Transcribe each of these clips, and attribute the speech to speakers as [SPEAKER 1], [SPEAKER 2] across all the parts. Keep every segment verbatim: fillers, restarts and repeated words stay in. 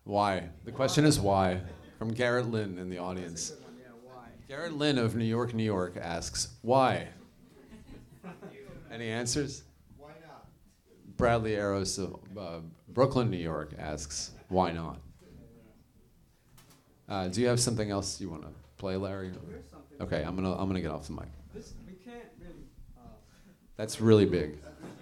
[SPEAKER 1] Why? The question is why. From Garrett Lynn in the audience.
[SPEAKER 2] That's a good one, yeah, why?
[SPEAKER 1] Garrett Lynn of New York, New York asks, why? Any answers?
[SPEAKER 3] Why not?
[SPEAKER 1] Bradley Arrows of uh, Brooklyn, New York asks, why not? Uh, do you have something else you want to play, Larry?
[SPEAKER 2] Here's something.
[SPEAKER 1] Okay, I'm gonna I'm gonna get off the mic.
[SPEAKER 2] This, we can't really. Uh,
[SPEAKER 1] That's really big.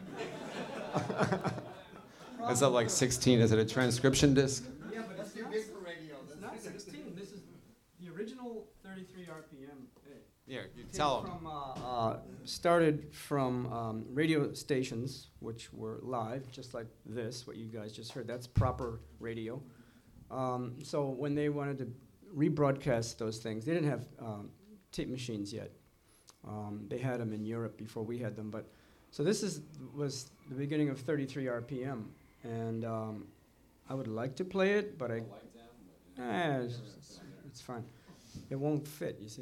[SPEAKER 1] Is that like sixteen? Is it a transcription disc?
[SPEAKER 2] yeah, but
[SPEAKER 3] That's
[SPEAKER 2] it's
[SPEAKER 3] too
[SPEAKER 2] not,
[SPEAKER 3] big for radio.
[SPEAKER 2] it's not sixteen. This is the original thirty-three R P M.
[SPEAKER 1] Yeah, you
[SPEAKER 2] Came From, uh, uh, started from um, radio stations, which were live, just like this, what you guys just heard. That's proper radio. Um, so when they wanted to rebroadcast those things, they didn't have um, tape machines yet. Um, they had them in Europe before we had them. But so this is was the beginning of thirty-three R P M, and um, I would like to play it, but I. Eh, it's, it's, it's fine. It won't fit, you see.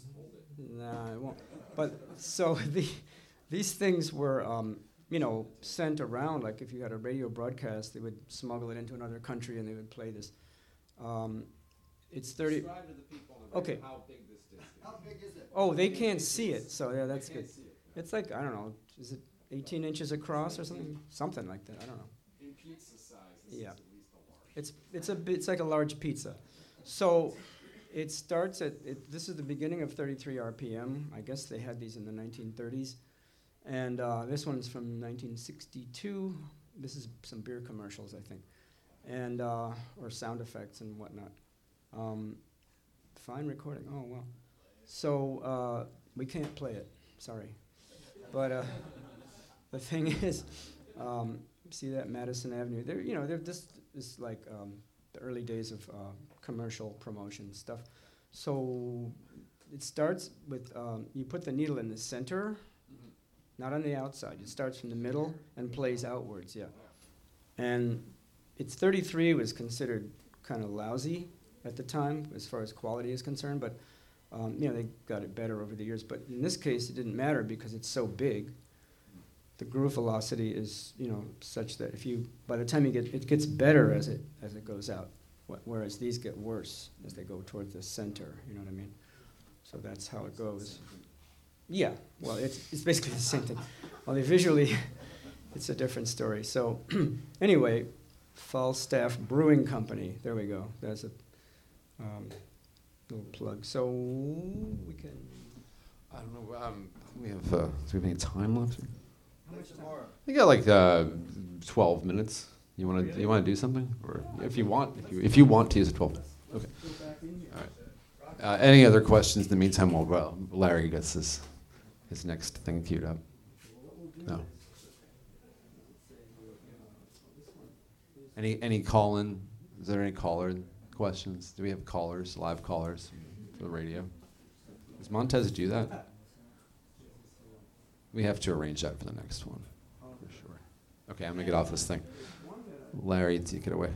[SPEAKER 2] Nah, it won't. But so the these things were, um, you know, sent around. Like if you had a radio broadcast, they would smuggle it into another country and they would play this. Um, it's thirty.
[SPEAKER 1] Describe to the people on
[SPEAKER 2] the radio
[SPEAKER 1] how big this disc is.
[SPEAKER 3] How big is it?
[SPEAKER 2] Oh, they can't see it, so yeah, that's good. It's like I don't know. Is it eighteen inches across or something? Something like that. I don't know.
[SPEAKER 1] In pizza size,
[SPEAKER 2] this Yeah. is at least a large. It's it's a bi- it's like a large pizza. So it starts at it, this is the beginning of thirty-three R P M. I guess they had these in the nineteen thirties, and uh, this one's from nineteen sixty-two. This is some beer commercials, I think, and uh, or sound effects and whatnot. Um, fine recording. Oh well. So uh, we can't play it. Sorry, but uh, the thing is, um, see that Madison Avenue? There, you know, there this is like um, the early days of uh, commercial promotion stuff. So it starts with um, you put the needle in the center, mm-hmm. not on the outside. It starts from the middle and plays outwards. Yeah, and it's thirty-three was considered kind of lousy at the time as far as quality is concerned, but um, you know they got it better over the years. But in this case, it didn't matter because it's so big. The groove velocity is, you know, such that if you, by the time you get, it gets better as it as it goes out, wh- whereas these get worse as they go towards the center. You know what I mean? So that's how it goes. Yeah. Well, it's it's basically the same thing. Only visually, it's a different story. So anyway, Falstaff Brewing Company. There we go. There's a um, little plug. So we can.
[SPEAKER 1] I don't know. Um, we have. Uh, do we have any time left?
[SPEAKER 3] How much more?
[SPEAKER 1] We got like uh, twelve minutes. You want to? You want to do something, or if you want, if you if you want to use it, twelve. Okay. All right. Uh, any other questions in the meantime? While well, Larry gets his his next thing queued up. No. Any any call in? Is there any caller questions? Do we have callers, live callers for the radio? Does Montez do that? We have to arrange that for the next one, for sure. Okay, I'm gonna get off this thing. Larry, take it away.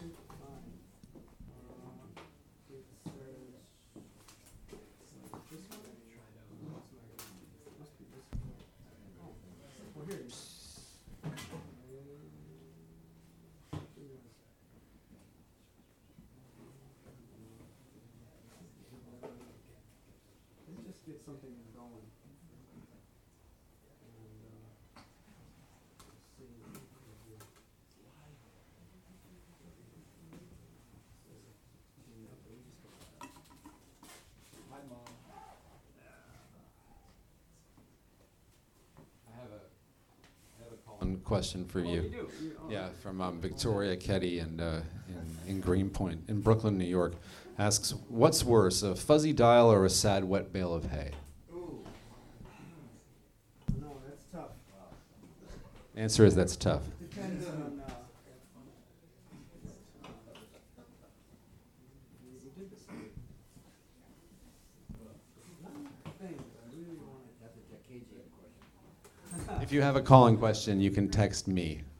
[SPEAKER 2] Just get something going.
[SPEAKER 1] One question for
[SPEAKER 2] Oh,
[SPEAKER 1] you.
[SPEAKER 2] you do? You- oh.
[SPEAKER 1] Yeah, from um, Victoria Ketty and uh, in, in Greenpoint, in Brooklyn, New York, asks, what's worse, a fuzzy dial or a sad wet bale of hay?
[SPEAKER 2] Ooh. No, that's tough.
[SPEAKER 1] Answer is that's tough.
[SPEAKER 2] Depends on. Uh, we did this. One thing I really wanted.
[SPEAKER 3] That's a J K G question.
[SPEAKER 1] If you have a calling question, you can text me.